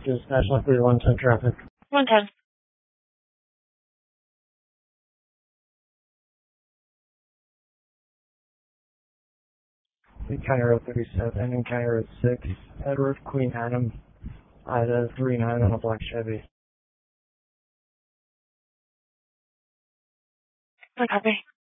Just National 311 traffic. 110. County Road 37 and County Road 6. Edward, Queen Adam, Ida 39 on a black Chevy. I copy.